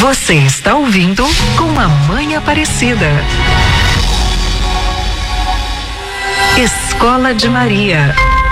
Você está ouvindo Com Mamãe Aparecida. Escola de Maria.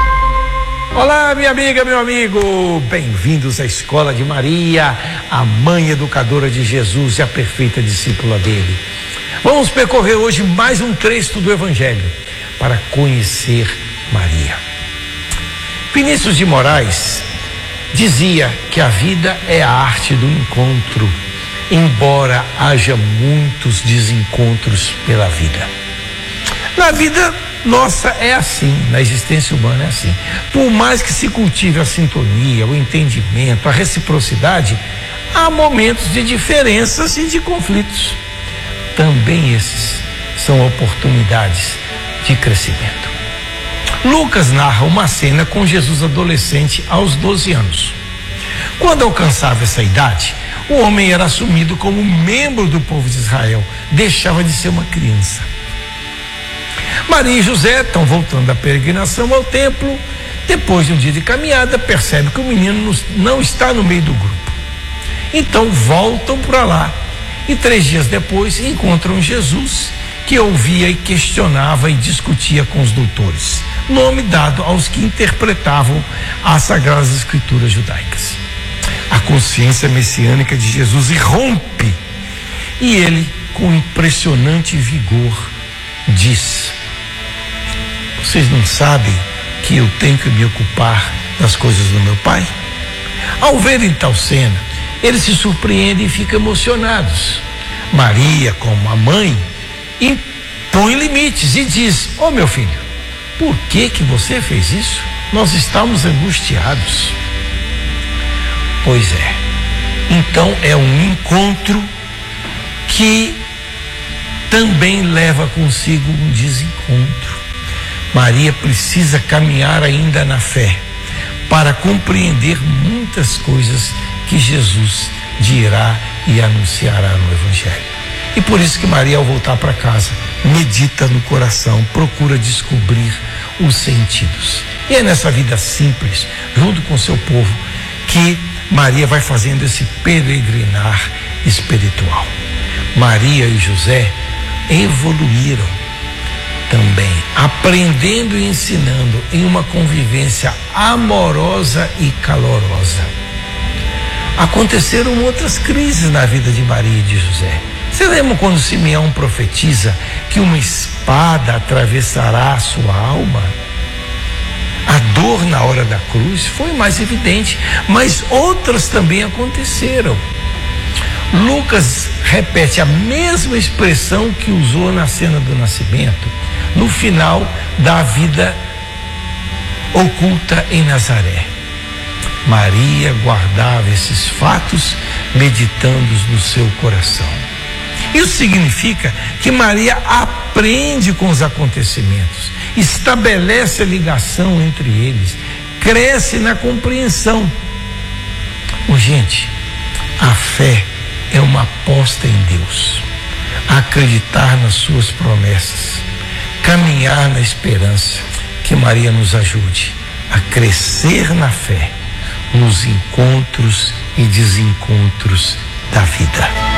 Olá, minha amiga, meu amigo, bem-vindos à Escola de Maria, a mãe educadora de Jesus e a perfeita discípula dele. Vamos percorrer hoje mais um trecho do Evangelho para conhecer Maria. Vinícius de Moraes dizia que a vida é a arte do encontro, embora haja muitos desencontros pela vida. Na vida nossa é assim, na existência humana é assim. Por mais que se cultive a sintonia, o entendimento, a reciprocidade, há momentos de diferenças e de conflitos. Também esses são oportunidades de crescimento. Lucas narra uma cena com Jesus adolescente aos 12 anos. Quando alcançava essa idade, o homem era assumido como membro do povo de Israel, deixava de ser uma criança. Maria e José estão voltando da peregrinação ao templo. Depois de um dia de caminhada, percebe que o menino não está no meio do grupo. Então voltam para lá e 3 dias depois encontram Jesus, que ouvia e questionava e discutia com os doutores, nome dado aos que interpretavam as Sagradas Escrituras judaicas. A consciência messiânica de Jesus irrompe e ele, com impressionante vigor, diz: vocês não sabem que eu tenho que me ocupar das coisas do meu Pai? Ao verem tal cena, eles se surpreendem e ficam emocionados. Maria, como a mãe, impõe limites e diz: ô meu filho, por que você fez isso? Nós estamos angustiados. Pois é, então é um encontro que também leva consigo um desencontro. Maria precisa caminhar ainda na fé para compreender muitas coisas que Jesus dirá e anunciará no Evangelho. E por isso que Maria, ao voltar para casa, medita no coração, procura descobrir os sentidos. E é nessa vida simples, junto com seu povo, que Maria vai fazendo esse peregrinar espiritual. Maria e José evoluíram também, aprendendo e ensinando em uma convivência amorosa e calorosa. Aconteceram outras crises na vida de Maria e de José. Você lembra quando Simeão profetiza que uma espada atravessará a sua alma? A dor na hora da cruz foi mais evidente, mas outras também aconteceram. Lucas repete a mesma expressão que usou na cena do nascimento, no final da vida oculta em Nazaré. Maria guardava esses fatos, meditando-os no seu coração. Isso significa que Maria aprende com os acontecimentos, estabelece a ligação entre eles, cresce na compreensão. Gente, a fé é uma aposta em Deus, acreditar nas suas promessas, caminhar na esperança. Que Maria nos ajude a crescer na fé, nos encontros e desencontros da vida.